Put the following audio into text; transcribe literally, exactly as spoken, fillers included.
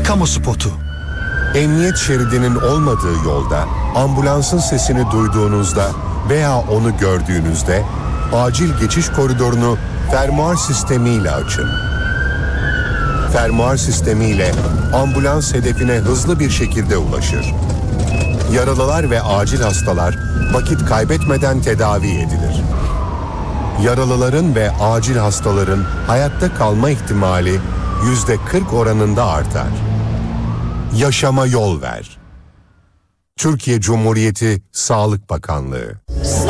kamu spotu. Emniyet şeridinin olmadığı yolda ambulansın sesini duyduğunuzda veya onu gördüğünüzde acil geçiş koridorunu fermuar sistemiyle açın. Fermuar sistemiyle ambulans hedefine hızlı bir şekilde ulaşır. Yaralılar ve acil hastalar vakit kaybetmeden tedavi edilir. Yaralıların ve acil hastaların hayatta kalma ihtimali yüzde kırk oranında artar. Yaşama yol ver. Türkiye Cumhuriyeti Sağlık Bakanlığı.